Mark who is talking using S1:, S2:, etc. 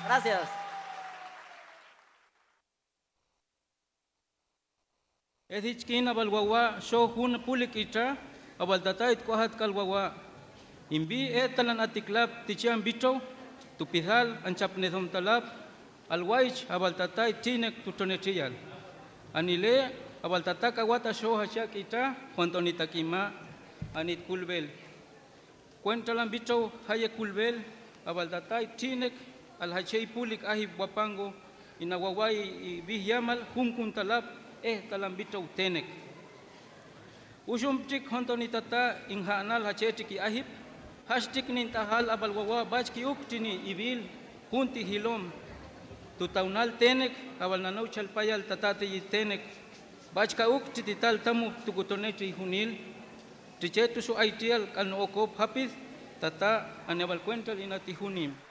S1: Gracias.
S2: Edichkin abalwawa show hun pulikitra abaltatait kuhat kalwawa imbi etalan atiklap tichian bicho tupihal anchapnedom talap alwaich abaltatait tinek tutonetial anile abaltataka wata show hachakita Juantonitakima anit kulbel cuentalan bicho haye kulbel abaltatait tinek alhachei pulik ahib wapango inawawai bihyamal humkun talap talambito tenek. Ushumtik hontonitata inhanal hachetiki ahip, hashtik nintahal abalwawa bachki uktini ibil, punti hilom, tutaunal tenek, abal nanau chalpayal tatate tenek, bachka ukti tital tamu tukutonechi hunil, tichetu su aitial kalnookop hapis, tata anabal cuental inati hunim.